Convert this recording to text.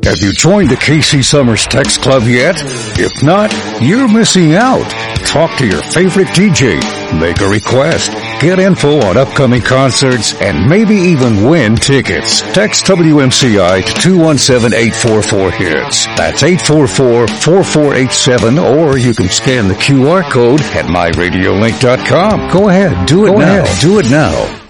Have you joined the KC Summers Text Club yet? If not, you're missing out. Talk to your favorite DJ, make a request, get info on upcoming concerts, and maybe even win tickets. Text WMCI to 217-844-HITS. That's 844-4487, or you can scan the QR code at myradiolink.com. Go ahead, do it now.